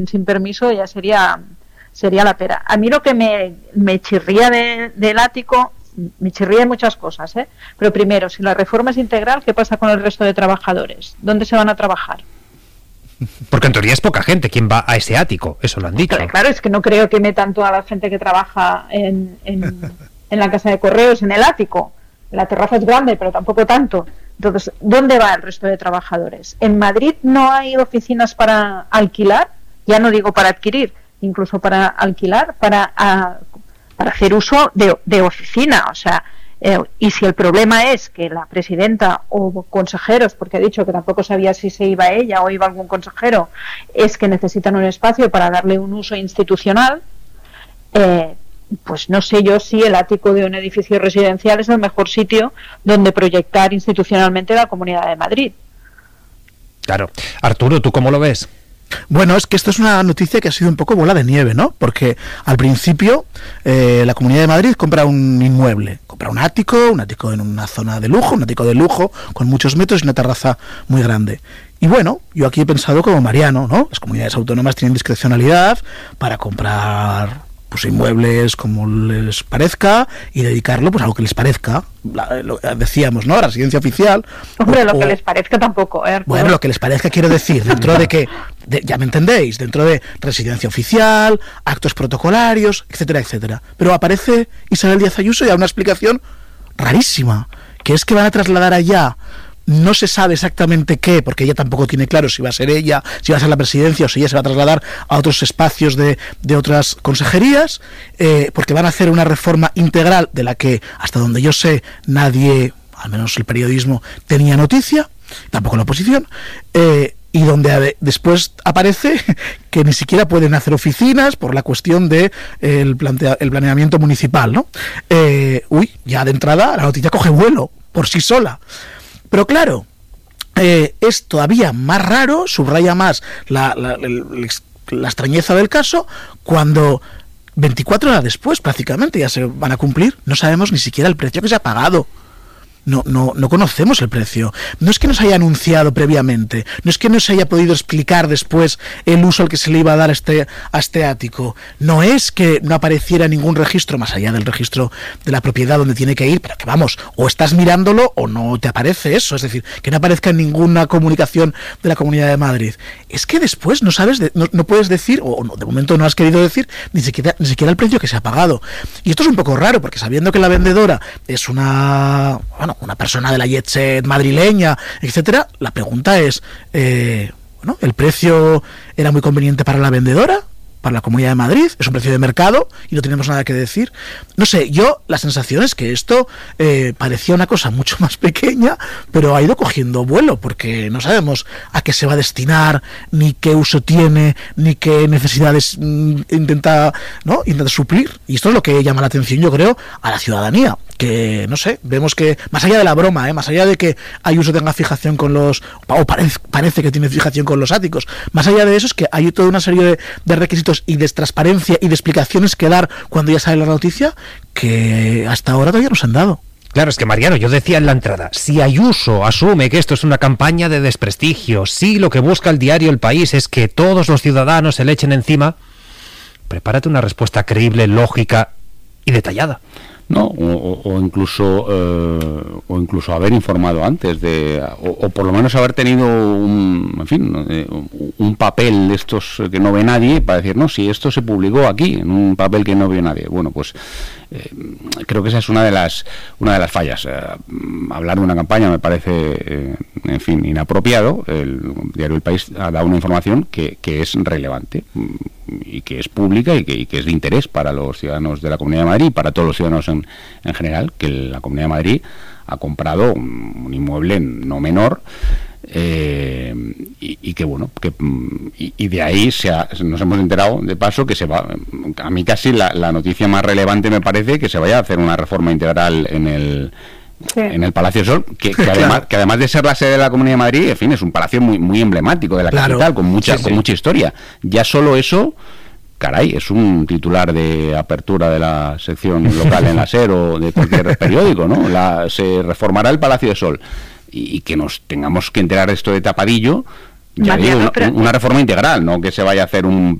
sin permiso ya sería la pera. A mí lo que me chirría del ático, me chirría muchas cosas, pero primero, si la reforma es integral, ¿qué pasa con el resto de trabajadores? ¿Dónde se van a trabajar? Porque en teoría es poca gente quien va a ese ático, eso lo han dicho. Claro, es que no creo que metan toda la gente que trabaja en la casa de correos en el ático. La terraza es grande, pero tampoco tanto. Entonces, ¿dónde va el resto de trabajadores? En Madrid no hay oficinas para alquilar, ya no digo para adquirir, incluso para alquilar, para hacer uso de oficina. O sea, y si el problema es que la presidenta o consejeros, porque ha dicho que tampoco sabía si se iba ella o iba algún consejero, es que necesitan un espacio para darle un uso institucional, pues no sé yo si el ático de un edificio residencial es el mejor sitio donde proyectar institucionalmente la Comunidad de Madrid. Claro. Arturo, ¿tú cómo lo ves? Bueno, es que esto es una noticia que ha sido un poco bola de nieve, ¿no? Porque al principio la Comunidad de Madrid compra un inmueble, compra un ático en una zona de lujo, un ático de lujo con muchos metros y una terraza muy grande. Y bueno, yo aquí he pensado como Mariano, ¿no? Las comunidades autónomas tienen discrecionalidad para comprar pues inmuebles como les parezca y dedicarlo pues a lo que les parezca. Decíamos, ¿no? Residencia oficial. Hombre, lo que les parezca tampoco, Bueno, lo que les parezca quiero decir, dentro de que, ya me entendéis, dentro de residencia oficial, actos protocolarios, etcétera, etcétera. Pero aparece Isabel Díaz Ayuso y da una explicación rarísima, que es que van a trasladar allá, no se sabe exactamente qué, porque ella tampoco tiene claro si va a ser ella, si va a ser la presidencia o si ella se va a trasladar a otros espacios de otras consejerías, porque van a hacer una reforma integral de la que, hasta donde yo sé, nadie, al menos el periodismo, tenía noticia, tampoco la oposición, y donde después aparece que ni siquiera pueden hacer oficinas por la cuestión de el planeamiento municipal, ¿no? Ya de entrada la noticia coge vuelo por sí sola. Pero claro, es todavía más raro, subraya más la extrañeza del caso, cuando 24 horas después, prácticamente, ya se van a cumplir, no sabemos ni siquiera el precio que se ha pagado. No conocemos el precio. No es que nos haya anunciado previamente, no es que nos haya podido explicar después el uso al que se le iba a dar a este ático, no es que no apareciera ningún registro más allá del registro de la propiedad donde tiene que ir, pero que vamos, o estás mirándolo o no te aparece eso, es decir, que no aparezca ninguna comunicación de la Comunidad de Madrid. Es que después no sabes, no puedes decir, o no, de momento no has querido decir ni siquiera el precio que se ha pagado. Y esto es un poco raro, porque sabiendo que la vendedora es una persona de la jet set madrileña, etcétera, la pregunta es, ¿el precio era muy conveniente para la vendedora? ¿Para la Comunidad de Madrid? ¿Es un precio de mercado? Y no tenemos nada que decir. No sé, la sensación es que esto parecía una cosa mucho más pequeña, pero ha ido cogiendo vuelo, porque no sabemos a qué se va a destinar, ni qué uso tiene, ni qué necesidades intenta suplir. Y esto es lo que llama la atención, yo creo, a la ciudadanía. Que, no sé, vemos que, más allá de la broma, más allá de que Ayuso tenga fijación con o parece que tiene fijación con los áticos, más allá de eso es que hay toda una serie de requisitos y de transparencia y de explicaciones que dar cuando ya sale la noticia que hasta ahora todavía no se han dado. Claro, es que Mariano, yo decía en la entrada, si Ayuso asume que esto es una campaña de desprestigio, si lo que busca el diario El País es que todos los ciudadanos se le echen encima, prepárate una respuesta creíble, lógica y detallada. No, o incluso haber informado antes o por lo menos haber tenido un papel de estos que no ve nadie para decir, no, si esto se publicó aquí en un papel que no vio nadie. Bueno, pues creo que esa es una de las fallas. Hablar de una campaña me parece inapropiado. El diario El País ha dado una información que es relevante y que es pública y que es de interés para los ciudadanos de la Comunidad de Madrid y para todos los ciudadanos en general, que la Comunidad de Madrid ha comprado un inmueble no menor y de ahí nos hemos enterado de paso que se va, a mí casi la noticia más relevante me parece que se vaya a hacer una reforma integral en el Palacio Sol, que además de ser la sede de la Comunidad de Madrid, en fin, es un palacio muy, muy emblemático de la capital, con mucha historia. Ya solo eso, caray, es un titular de apertura de la sección local en la SER o de cualquier periódico, ¿no? Se reformará el Palacio de Sol y que nos tengamos que enterar de esto de tapadillo, Ya Mariano, digo, una reforma integral, no que se vaya a hacer un